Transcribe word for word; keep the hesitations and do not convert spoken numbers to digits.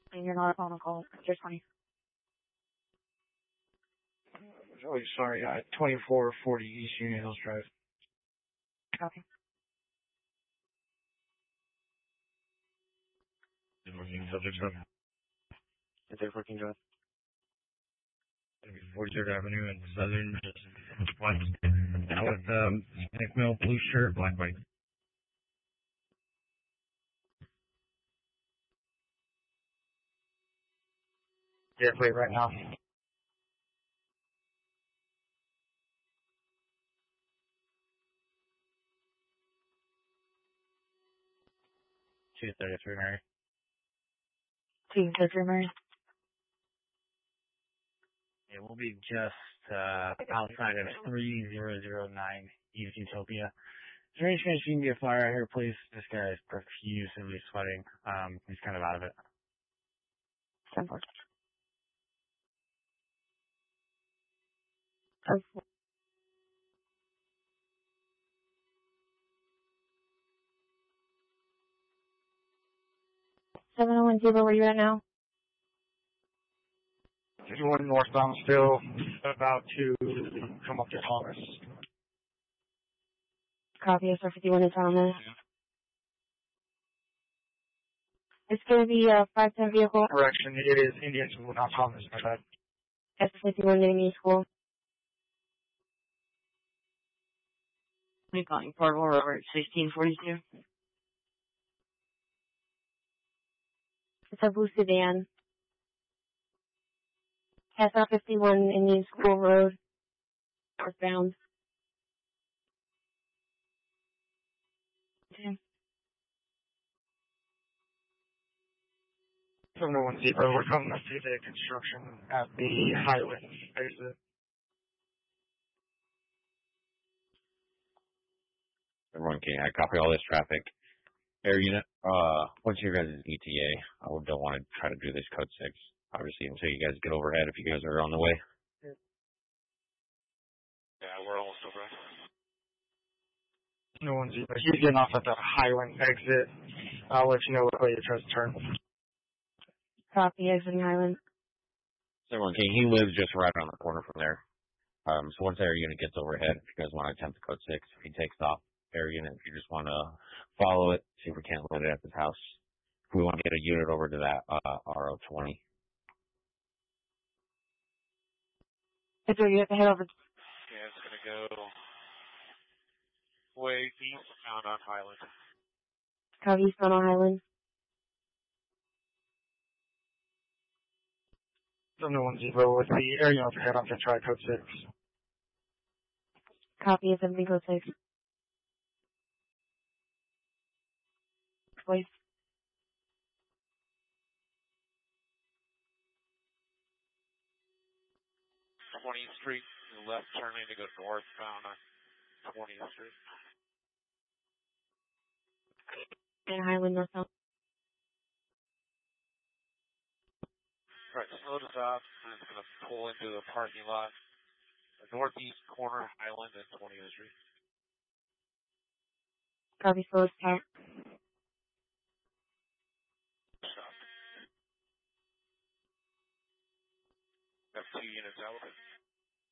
And you're not on a call. Just twenty. Oh, sorry, uh, twenty-four forty East Union Hills Drive. Copy. Good morning, subject drive. Is there working drive? forty-third Avenue and Southern. Now with um, Nick Mill, blue shirt, black bike. Yeah, wait right now. two thirty-three, Mary. Two thirty-three, Mary. Yeah, we'll be just uh, outside of three zero zero nine East Utopia. Is there any chance you can get fire out here, please? This guy is profusely sweating. Um, he's kind of out of it. ten four. seven oh one zero, where you at now? fifty-one northbound still, about to come up to Thomas. Copy, S R fifty-one to Thomas. It's going to be a five ten vehicle. Correction, it is Indian School, not Thomas, my bad. S R fifty-one getting me school. We calling Portable over at sixteen forty-two. It's a blue sedan. S R fifty-one Indian School Road. Northbound. Okay. seven oh one zero, we're coming up to the construction at the Highland exit. Everyone can I copy all this traffic. Air unit, uh, what's your guys' E T A? I don't want to try to do this code six, obviously, until you guys get overhead if you guys are on the way. Yeah, we're almost over. No one's even. He's getting off at the Highland exit. I'll let you know what way he tries to turn. Copy, exiting Highland. Everyone can he lives just right around the corner from there. Um, so once air unit gets overhead, if you guys want to attempt the code six, if he takes off air unit, if you just want to follow it, see if we can't load it at this house. If we want to get a unit over to that uh, R O twenty. Is there you have to head over? Yeah, it's gonna go way eastbound on Highland. Copy, eastbound on Highland. seven oh one zero with the air unit head off to try code six. Copy, seventeen code six. Please. twentieth Street, left turning to go northbound on twentieth Street. And Highland northbound. Alright, slow this up, and it's gonna pull into the parking lot. The northeast corner, Highland and twentieth Street. Copy, slow stop. Stop. Got two units out.